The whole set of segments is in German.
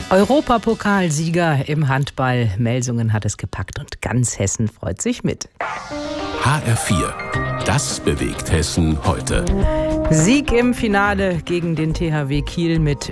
Europapokalsieger im Handball. Melsungen hat es gepackt und ganz Hessen freut sich mit. HR4, das bewegt Hessen heute. Sieg im Finale gegen den THW Kiel mit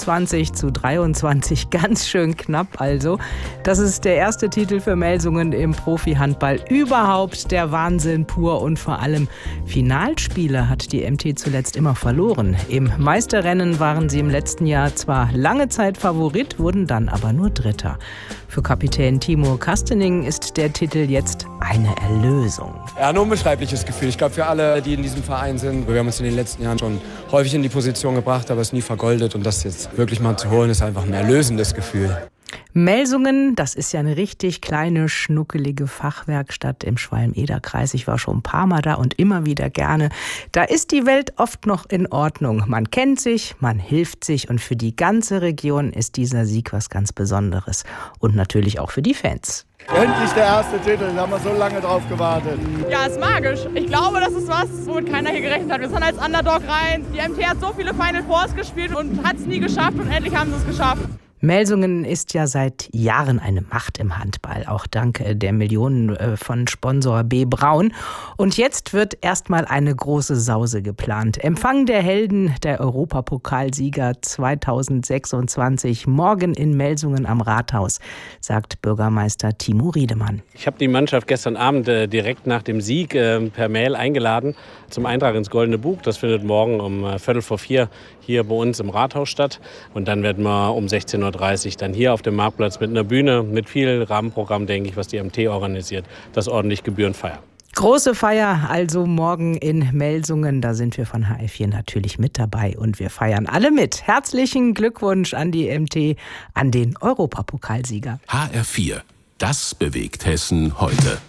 24:23. Ganz schön knapp also. Das ist der erste Titel für Melsungen im Profi-Handball überhaupt. Der Wahnsinn pur und vor allem Finalspiele hat die MT zuletzt immer verloren. Im Meisterrennen waren sie im letzten Jahr zwar lange Zeit Favorit, wurden dann aber nur Dritter. Für Kapitän Timo Kastening ist der Titel jetzt eine Erlösung. Ja, ein unbeschreibliches Gefühl. Ich glaube, für alle, die in diesem Verein sind, wir haben uns in den letzten Jahren schon häufig in die Position gebracht, aber es nie vergoldet. Und das jetzt wirklich mal zu holen, ist einfach ein erlösendes Gefühl. Melsungen, das ist ja eine richtig kleine, schnuckelige Fachwerkstatt im Schwalm-Eder-Kreis. Ich war schon ein paar Mal da und immer wieder gerne. Da ist die Welt oft noch in Ordnung. Man kennt sich, man hilft sich und für die ganze Region ist dieser Sieg was ganz Besonderes. Und natürlich auch für die Fans. Endlich der erste Titel, da haben wir so lange drauf gewartet. Ja, ist magisch. Ich glaube, das ist was, womit keiner hier gerechnet hat. Wir sind als Underdog rein. Die MT hat so viele Final Fours gespielt und hat es nie geschafft und endlich haben sie es geschafft. Melsungen ist ja seit Jahren eine Macht im Handball, auch dank der Millionen von Sponsor B. Braun. Und jetzt wird erstmal eine große Sause geplant. Empfang der Helden, der Europapokalsieger 2026, morgen in Melsungen am Rathaus, sagt Bürgermeister Timo Riedemann. Ich habe die Mannschaft gestern Abend direkt nach dem Sieg per Mail eingeladen zum Eintrag ins Goldene Buch. Das findet morgen um 3:45 hier bei uns im Rathaus statt. Und dann werden wir um 16:30 Uhr dann hier auf dem Marktplatz mit einer Bühne, mit viel Rahmenprogramm, denke ich, was die MT organisiert, das ordentlich Gebührend feiern. Große Feier also morgen in Melsungen. Da sind wir von HR4 natürlich mit dabei und wir feiern alle mit. Herzlichen Glückwunsch an die MT, an den Europapokalsieger. HR4, das bewegt Hessen heute.